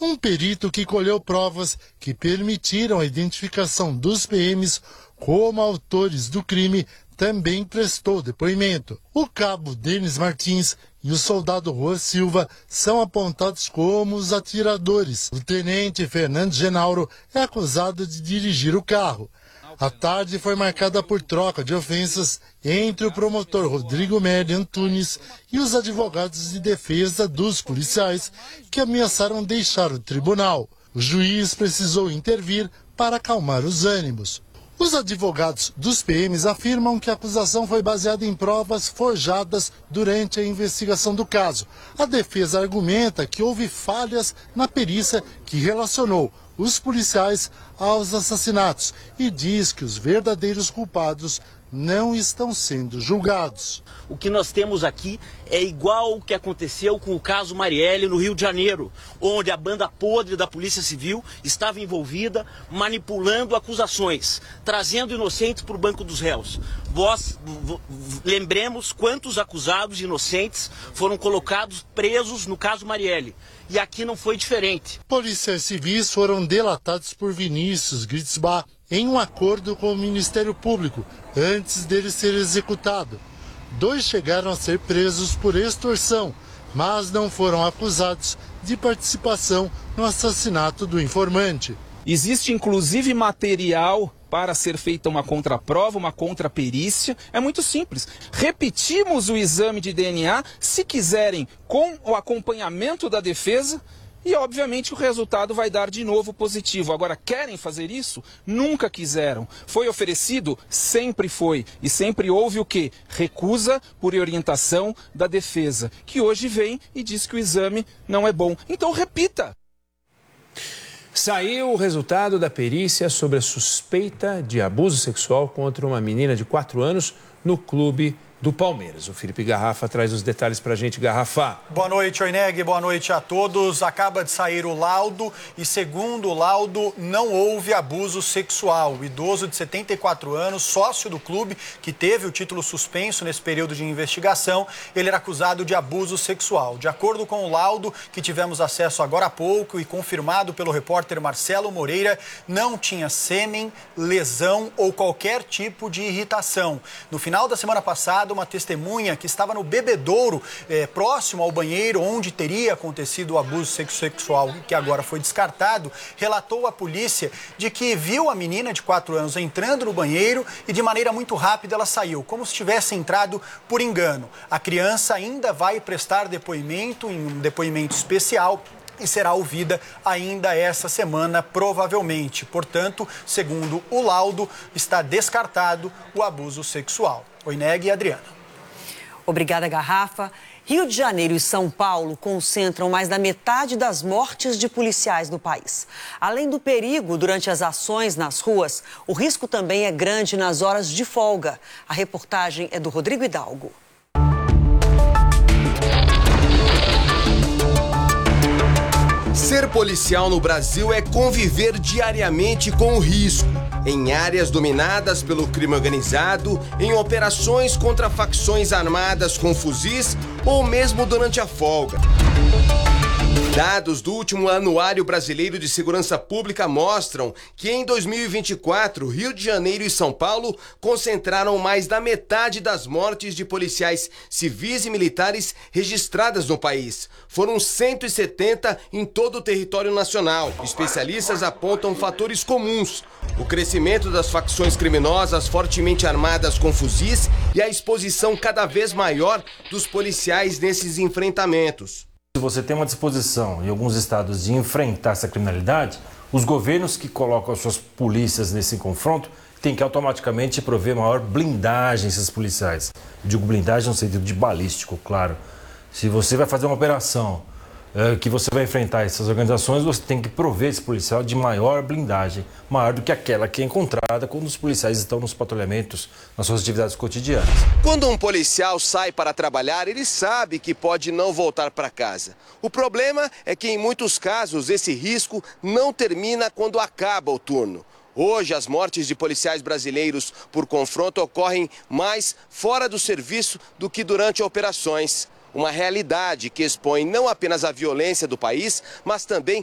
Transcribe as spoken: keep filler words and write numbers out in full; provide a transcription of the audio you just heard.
Um perito que colheu provas que permitiram a identificação dos P Ms como autores do crime também prestou depoimento. O cabo Denis Martins e o soldado Juan Silva são apontados como os atiradores. O tenente Fernando Genauro é acusado de dirigir o carro. A tarde foi marcada por troca de ofensas entre o promotor Rodrigo Merli Antunes e os advogados de defesa dos policiais, que ameaçaram deixar o tribunal. O juiz precisou intervir para acalmar os ânimos. Os advogados dos P Ms afirmam que a acusação foi baseada em provas forjadas durante a investigação do caso. A defesa argumenta que houve falhas na perícia que relacionou os policiais aos assassinatos e diz que os verdadeiros culpados não estão sendo julgados. O que nós temos aqui é igual ao que aconteceu com o caso Marielle no Rio de Janeiro, onde a banda podre da Polícia Civil estava envolvida, manipulando acusações, trazendo inocentes para o banco dos réus. Vós lembremos quantos acusados inocentes foram colocados presos no caso Marielle. E aqui não foi diferente. Policiais civis foram delatados por Vinícius Gritzbach em um acordo com o Ministério Público antes dele ser executado. Dois chegaram a ser presos por extorsão, mas não foram acusados de participação no assassinato do informante. Existe inclusive material para ser feita uma contraprova, uma contraperícia. É muito simples. Repetimos o exame de D N A, se quiserem, com o acompanhamento da defesa, e obviamente o resultado vai dar de novo positivo. Agora, querem fazer isso? Nunca quiseram. Foi oferecido? Sempre foi. E sempre houve o quê? Recusa por orientação da defesa, que hoje vem e diz que o exame não é bom. Então repita. Saiu o resultado da perícia sobre a suspeita de abuso sexual contra uma menina de quatro anos no clube do Palmeiras. O Felipe Garrafa traz os detalhes para a gente. Garrafa. Boa noite, Oineg. Boa noite a todos. Acaba de sair o laudo e, segundo o laudo, não houve abuso sexual. O idoso de setenta e quatro anos, sócio do clube, que teve o título suspenso nesse período de investigação, ele era acusado de abuso sexual. De acordo com o laudo que tivemos acesso agora há pouco e confirmado pelo repórter Marcelo Moreira, não tinha sêmen, lesão ou qualquer tipo de irritação. No final da semana passada, uma testemunha que estava no bebedouro, eh, próximo ao banheiro onde teria acontecido o abuso sexual, que agora foi descartado, relatou à polícia de que viu a menina de quatro anos entrando no banheiro e de maneira muito rápida ela saiu, como se tivesse entrado por engano. A criança ainda vai prestar depoimento, em um depoimento especial, e será ouvida ainda essa semana, provavelmente. Portanto, segundo o laudo, está descartado o abuso sexual. Oineg e Adriana. Obrigada, Garrafa. Rio de Janeiro e São Paulo concentram mais da metade das mortes de policiais no país. Além do perigo durante as ações nas ruas, o risco também é grande nas horas de folga. A reportagem é do Rodrigo Hidalgo. Ser policial no Brasil é conviver diariamente com o risco. Em áreas dominadas pelo crime organizado, em operações contra facções armadas com fuzis ou mesmo durante a folga. Dados do último Anuário Brasileiro de Segurança Pública mostram que em dois mil e vinte e quatro, Rio de Janeiro e São Paulo concentraram mais da metade das mortes de policiais civis e militares registradas no país. Foram cento e setenta em todo o território nacional. Especialistas apontam fatores comuns: o crescimento das facções criminosas fortemente armadas com fuzis e a exposição cada vez maior dos policiais nesses enfrentamentos. Se você tem uma disposição em alguns estados de enfrentar essa criminalidade, os governos que colocam as suas polícias nesse confronto têm que automaticamente prover maior blindagem a esses policiais. Eu digo blindagem no sentido de balístico, claro. Se você vai fazer uma operação é, que você vai enfrentar essas organizações, você tem que prover esse policial de maior blindagem, maior do que aquela que é encontrada quando os policiais estão nos patrulhamentos, nas suas atividades cotidianas. Quando um policial sai para trabalhar, ele sabe que pode não voltar para casa. O problema é que, em muitos casos, esse risco não termina quando acaba o turno. Hoje, as mortes de policiais brasileiros por confronto ocorrem mais fora do serviço do que durante operações. Uma realidade que expõe não apenas a violência do país, mas também